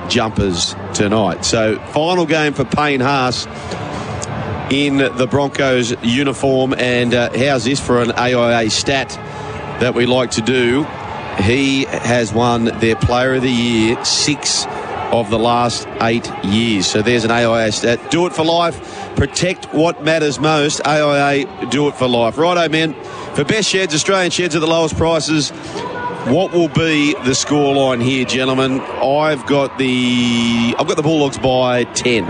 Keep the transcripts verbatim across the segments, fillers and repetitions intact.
jumpers tonight. So final game for Payne Haas in the Broncos uniform. And uh, how's this for an A I A stat that we like to do? He has won their Player of the Year six of the last eight years. So there's an A I A stat. Do it for life. Protect what matters most. A I A, do it for life. Righto, men. For best sheds, Australian sheds at the lowest prices. What will be the scoreline here, gentlemen? I've got the I've got the Bulldogs by ten.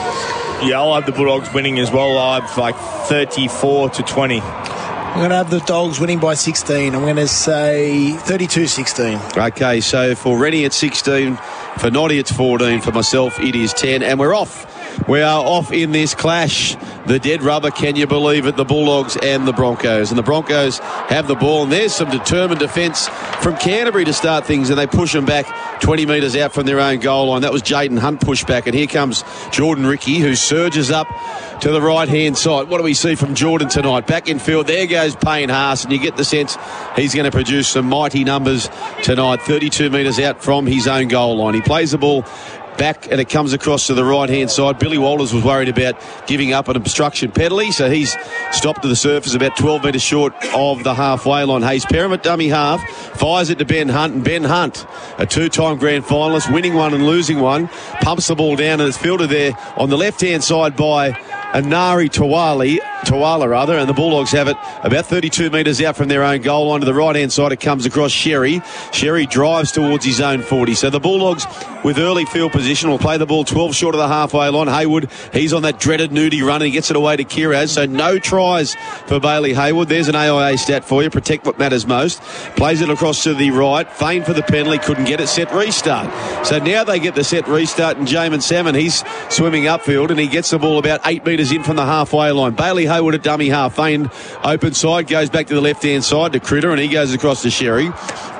Yeah, I'll have the Bulldogs winning as well. I have like thirty-four to twenty. I'm going to have the Dogs winning by sixteen. I'm going to say thirty-two sixteen. Okay, so for Rennie it's sixteen, for Noddy it's fourteen, for myself it is ten, and we're off. We are off in this clash. The dead rubber, can you believe it? The Bulldogs and the Broncos. And the Broncos have the ball, and there's some determined defence from Canterbury to start things, and they push them back twenty metres out from their own goal line. That was Jaden Hunt pushed back, and here comes Jordan Ricky, who surges up to the right-hand side. What do we see from Jordan tonight? Back in field, there goes Payne Haas, and you get the sense he's going to produce some mighty numbers tonight, thirty-two metres out from his own goal line. He plays the ball back, and it comes across to the right-hand side. Billy Walters was worried about giving up an obstruction penalty, so he's stopped to the surface about twelve metres short of the halfway line. Hayes Perham at dummy half, fires it to Ben Hunt, and Ben Hunt, a two-time grand finalist, winning one and losing one, pumps the ball down, and it's fielded there on the left-hand side by Anari Tawali, Tawala rather, and the Bulldogs have it about thirty-two metres out from their own goal line. To the right-hand side, it comes across Sherry. Sherry drives towards his own forty. So the Bulldogs, with early field position, will play the ball twelve short of the halfway line. Haywood, he's on that dreaded nudie run, and he gets it away to Kiraz. So no tries for Bailey Haywood. There's an A I A stat for you. Protect what matters most. Plays it across to the right. Feigned for the penalty, couldn't get it. Set restart. So now they get the set restart, and Jamin Salmon, he's swimming upfield, and he gets the ball about eight metres in from the halfway line. Bailey Haywood at dummy half, feigned open side, goes back to the left-hand side to Critter, and he goes across to Sherry.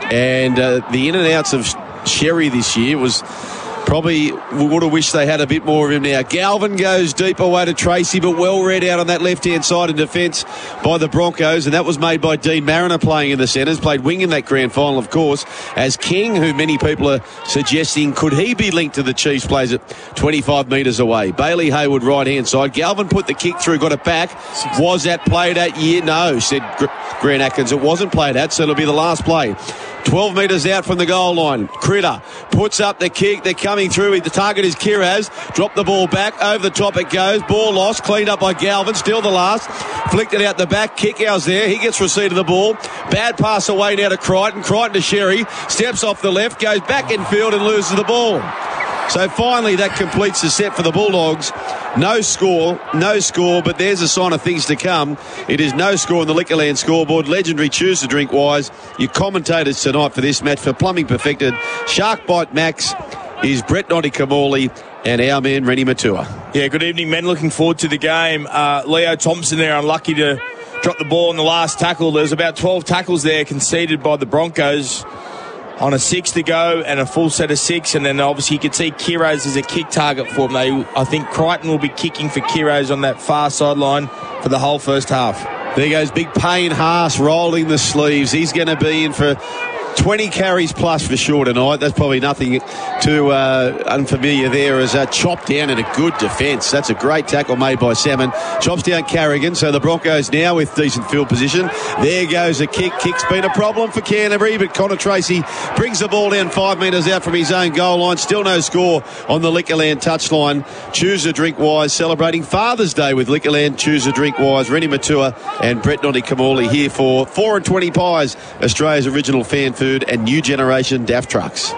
And uh, the in and outs of Sherry this year was probably, we would have wished they had a bit more of him now. Galvin goes deep away to Tracy, but well read out on that left-hand side in defence by the Broncos, and that was made by Dean Mariner playing in the centres. Played wing in that grand final, of course, as King, who many people are suggesting, could he be linked to the Chiefs, plays it twenty-five metres away. Bailey Haywood right-hand side. Galvin put the kick through, got it back. Was that played at? Yeah, no, said Grant Atkins. It wasn't played at, so it'll be the last play. twelve metres out from the goal line. Critter puts up the kick. They're coming through. The target is Kiraz. Drop the ball back. Over the top it goes. Ball lost. Cleaned up by Galvin. Still the last. Flicked it out the back. Kickow's there. He gets receipt of the ball. Bad pass away now to Crichton. Crichton to Sherry. Steps off the left. Goes back in field and loses the ball. So finally that completes the set for the Bulldogs. No score, no score, but there's a sign of things to come. It is no score on the Liquorland scoreboard. Legendary Choose to Drink Wise. Your commentators tonight for this match for Plumbing Perfected, Shark Bite Max, is Brett Noddy Kamali and our man Rennie Matua. Yeah, good evening, men. Looking forward to the game. Uh, Leo Thompson there, unlucky to drop the ball on the last tackle. There's about twelve tackles there conceded by the Broncos on a six to go and a full set of six, and then obviously you can see Kiraz as a kick target for them. They, I think Crichton will be kicking for Kiraz on that far sideline for the whole first half. There goes big Payne Haas rolling the sleeves. He's going to be in for twenty carries plus for sure tonight. That's probably nothing too uh, unfamiliar there as a chop down and a good defence. That's a great tackle made by Salmon. Chops down Carrigan. So the Broncos now with decent field position. There goes a kick. Kick's been a problem for Canterbury, but Connor Tracy brings the ball down five metres out from his own goal line. Still no score on the Liquorland touchline. Choose a Drink Wise celebrating Father's Day with Liquorland. Choose a Drink Wise. Rennie Matua and Brett Noddy Kamali here for four and twenty pies, Australia's original fan food and new generation D A F trucks.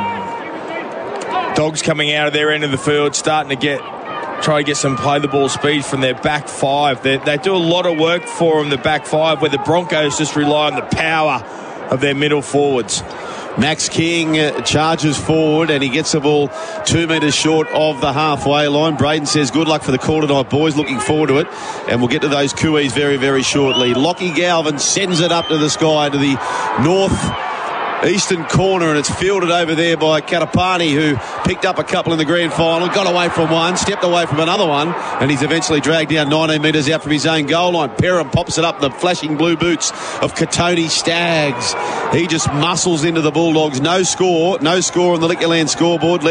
Dogs coming out of their end of the field, starting to get try to get some play the ball speed from their back five. They, they do a lot of work for them, the back five, where the Broncos just rely on the power of their middle forwards. Max King charges forward and he gets the ball two metres short of the halfway line. Braden says good luck for the call tonight, boys. Looking forward to it. And we'll get to those cooeys very, very shortly. Lockie Galvin sends it up to the sky to the north eastern corner, and it's fielded over there by Katapani, who picked up a couple in the grand final, got away from one, stepped away from another one, and he's eventually dragged down nineteen metres out from his own goal line. Perham pops it up the flashing blue boots of Katoni Staggs. He just muscles into the Bulldogs. No score, no score on the Liquorland scoreboard.